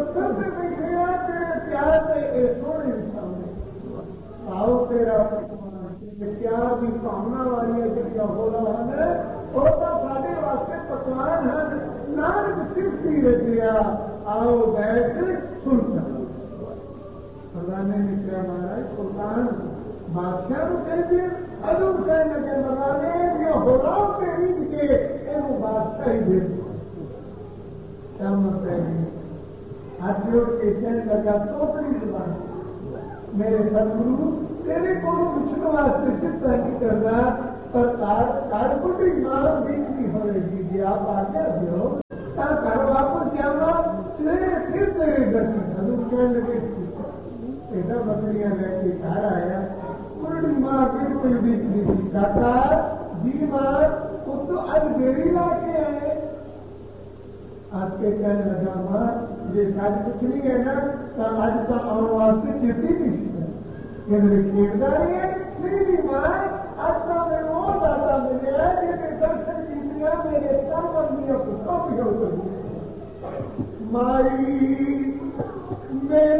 پتھر سے بیٹھے آ تیرے پیار سے اے سونے سامنے آؤ تیرا پیار کی کامنا والی جڑیاں ہو رہا ہے وہ تو سارے واسطے پکوان ہیں نانک صرف ہی رہا آؤ بیٹھ سنتا خزانے نے کیا مہاراج سلطان بادشاہ کو کہتے ادو کہنے لگے مرانے یہ ہو رہا کے رید کے یہ بادشاہ ہی دے کیا مطلب ہے ہاتھ جوڑ کے کہنے لگا توپری زبان میرے سدگرو تیرے کو پوچھنے واسطے چنتا نہیں کرنا پر کار کوٹی ماں بیچتی ہوئے گی آپ آگے دو کر واپس جانا سویرے پھر تیرے درشن ادو کہنے لگے ایسا بکریاں لے کے گھر آیا پوری ماں بالکل بیچتی تھی کاکا جی ماں وہ تو آج میری لا کے آئے آج کے کہنے لگا ماں یہ ساتھ کچھ نہیں ہے نا تو آج کا اور واسطے چیتی نہیں کہ میری کھیلداری ہے میری ماں آج کا میں وہ دادا ملے ہیں جن درشن کیتیا میرے سر بندیاں کو کافی ہو گئی مائی میرے